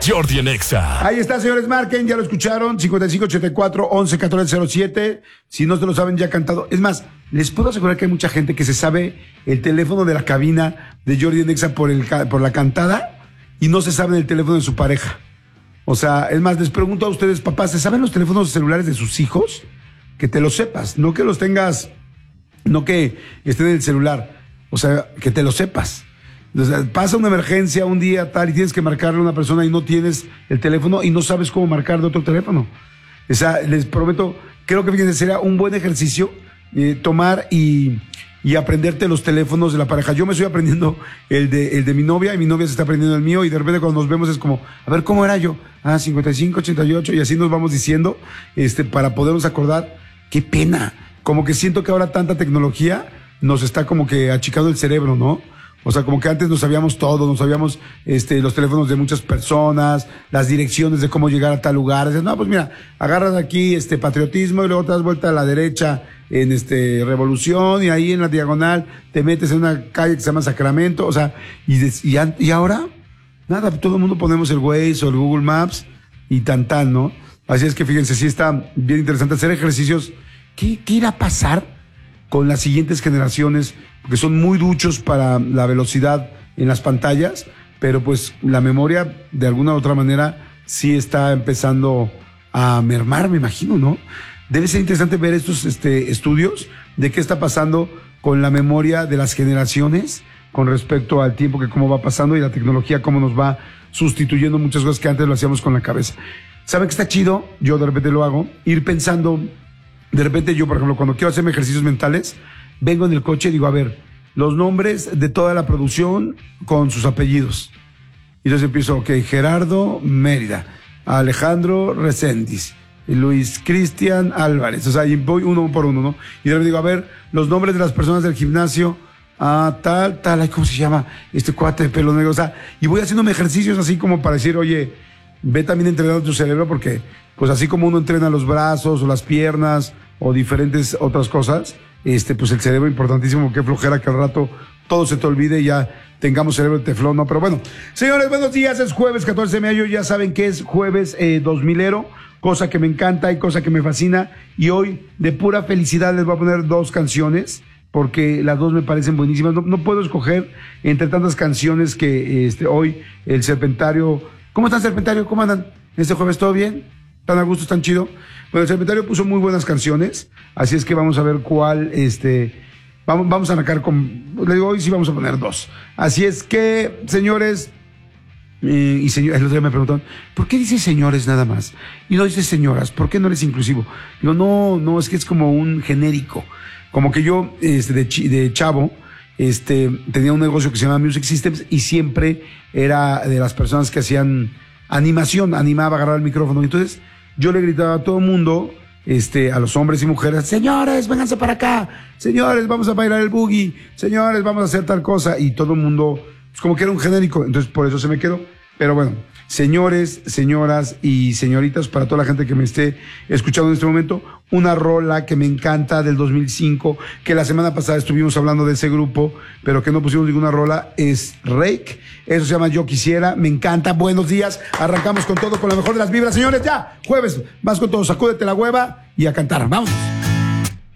Jordi en Exa. Ahí está, señores, marquen, ya lo escucharon, 5584-111407. Si no se lo saben, ya cantado. Es más, les puedo asegurar que hay mucha gente que se sabe el teléfono de la cabina de Jordi en Exa por la cantada y no se saben el teléfono de su pareja. O sea, es más, les pregunto a ustedes, papás, ¿se saben los teléfonos celulares de sus hijos? Que te los sepas, no que los tengas, no que estén en el celular, o sea, que te lo sepas. O sea, pasa una emergencia un día tal y tienes que marcarle a una persona y no tienes el teléfono y no sabes cómo marcar de otro teléfono. O sea, les prometo, creo que fíjense, sería un buen ejercicio tomar y aprenderte los teléfonos de la pareja. Yo me estoy aprendiendo el de mi novia y mi novia se está aprendiendo el mío y de repente cuando nos vemos es como, a ver, ¿cómo era yo? 55, 88 y así nos vamos diciendo, para podernos acordar. Qué pena. Como que siento que ahora tanta tecnología nos está como que achicando el cerebro, ¿no? O sea, como que antes nos sabíamos todo, nos sabíamos los teléfonos de muchas personas, las direcciones de cómo llegar a tal lugar. Dices, no, pues mira, agarras aquí patriotismo y luego te das vuelta a la derecha en Revolución y ahí en la diagonal te metes en una calle que se llama Sacramento. O sea, y ahora, nada, todo el mundo ponemos el Waze o el Google Maps y tan, ¿no? Así es que fíjense, sí está bien interesante hacer ejercicios. ¿Qué irá a pasar con las siguientes generaciones? Porque son muy duchos para la velocidad en las pantallas, pero pues la memoria de alguna u otra manera sí está empezando a mermar, me imagino, ¿no? Debe ser interesante ver estos estudios de qué está pasando con la memoria de las generaciones con respecto al tiempo que cómo va pasando y la tecnología cómo nos va sustituyendo muchas cosas que antes lo hacíamos con la cabeza. ¿Saben qué está chido? Yo de repente lo hago, ir pensando, de repente yo, por ejemplo, cuando quiero hacerme ejercicios mentales, vengo en el coche y digo, a ver, los nombres de toda la producción con sus apellidos. Y entonces empiezo, ok, Gerardo Mérida, Alejandro Reséndiz, Luis Cristian Álvarez, o sea, y voy uno por uno, ¿no? Y de repente digo, a ver, los nombres de las personas del gimnasio, tal, ay, ¿cómo se llama? Este cuate de pelo negro, o sea, y voy haciéndome ejercicios así como para decir, oye, ve también entrenando tu cerebro porque, pues así como uno entrena los brazos o las piernas o diferentes otras cosas, pues el cerebro importantísimo, qué flojera que al rato todo se te olvide y ya tengamos cerebro de teflón, ¿no? Pero bueno, señores, buenos días, es jueves 14 de mayo, ya saben que es jueves 2000ero, cosa que me encanta y cosa que me fascina, y hoy de pura felicidad les voy a poner 2 canciones, porque las 2 me parecen buenísimas, no puedo escoger entre tantas canciones que hoy el Serpentario. ¿Cómo están, Serpentario? ¿Cómo andan? ¿Este jueves todo bien? ¿Tan a gusto? ¿Tan chido? Bueno, el Serpentario puso muy buenas canciones, así es que vamos a ver cuál, vamos a arrancar le digo, hoy sí vamos a poner 2. Así es que, señores, y señores, el otro día me preguntaron, ¿por qué dices señores nada más? Y no dices señoras, ¿por qué no eres inclusivo? Digo, no, es que es como un genérico. Como que yo, de chavo, tenía un negocio que se llama Music Systems y siempre era de las personas que hacían animación, animaba a agarrar el micrófono. Entonces yo le gritaba a todo el mundo, a los hombres y mujeres, señores, vénganse para acá, señores, vamos a bailar el boogie, señores, vamos a hacer tal cosa, y todo el mundo, pues como que era un genérico, entonces por eso se me quedó. Pero bueno, señores, señoras y señoritas, para toda la gente que me esté escuchando en este momento, una rola que me encanta del 2005, que la semana pasada estuvimos hablando de ese grupo, pero que no pusimos ninguna rola, es Rake. Eso se llama Yo Quisiera, me encanta. Buenos días, arrancamos con todo, con la mejor de las vibras. Señores, ya, jueves, vas con todo, sacúdete la hueva y a cantar. ¡Vamos!